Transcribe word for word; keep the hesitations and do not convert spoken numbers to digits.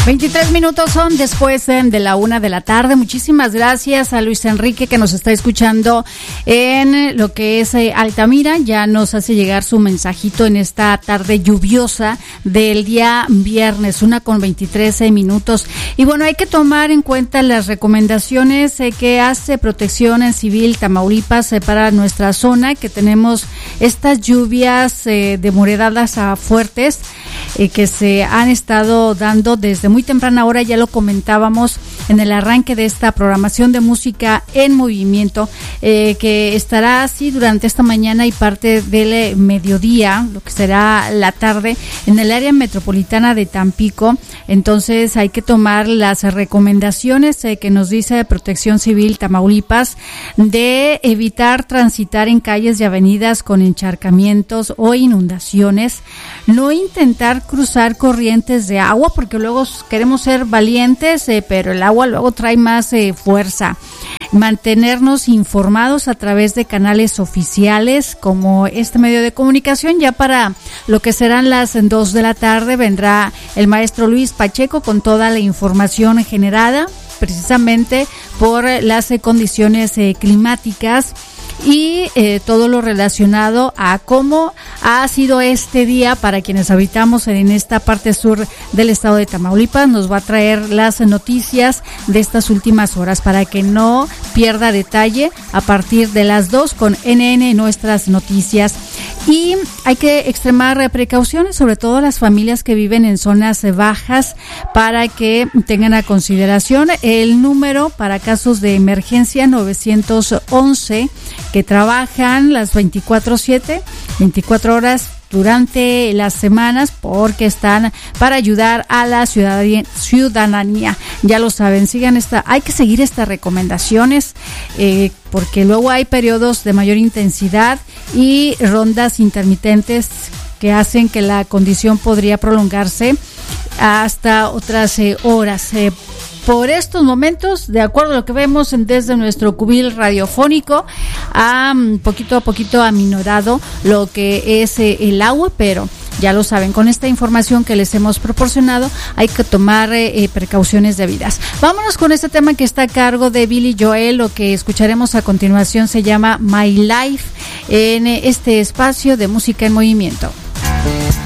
veintitrés minutos son después eh, de la una de la tarde. Muchísimas gracias a Luis Enrique que nos está escuchando en lo que es eh, Altamira. Ya nos hace llegar su mensajito en esta tarde lluviosa del día viernes, una con veintitrés eh, minutos. Y bueno, hay que tomar en cuenta las recomendaciones eh, que hace Protección Civil Tamaulipas eh, para nuestra zona, que tenemos estas lluvias eh, de moderadas a fuertes eh, que se han estado dando desde muy temprana hora. Ya lo comentábamos en el arranque de esta programación de música en movimiento, eh, que estará así durante esta mañana y parte del mediodía, lo que será la tarde, en el área metropolitana de Tampico. Entonces hay que tomar las recomendaciones eh, que nos dice Protección Civil Tamaulipas de evitar transitar en calles y avenidas con encharcamientos o inundaciones, no intentar cruzar corrientes de agua, porque luego queremos ser valientes, eh, pero el agua luego trae más eh, fuerza. Mantenernos informados a través de canales oficiales como este medio de comunicación. Ya para lo que serán las dos de la tarde vendrá el maestro Luis Pacheco con toda la información generada precisamente por las eh, condiciones eh, climáticas y eh, todo lo relacionado a cómo ha sido este día para quienes habitamos en esta parte sur del estado de Tamaulipas. Nos va a traer las noticias de estas últimas horas para que no pierda detalle a partir de las dos con N N Nuestras Noticias. Y hay que extremar precauciones, sobre todo las familias que viven en zonas bajas, para que tengan a consideración el número para casos de emergencia nueve once, que trabajan las veinticuatro siete, veinticuatro horas durante las semanas, porque están para ayudar a la ciudadanía. Ya lo saben, sigan esta, hay que seguir estas recomendaciones, eh, porque luego hay periodos de mayor intensidad y rondas intermitentes que hacen que la condición podría prolongarse hasta otras eh, horas. Eh, Por estos momentos, de acuerdo a lo que vemos desde nuestro cubil radiofónico, ha poquito a poquito aminorado lo que es eh, el agua, pero ya lo saben, con esta información que les hemos proporcionado hay que tomar eh, precauciones debidas. Vámonos con este tema que está a cargo de Billy Joel. Lo que escucharemos a continuación se llama My Life en este espacio de música en movimiento.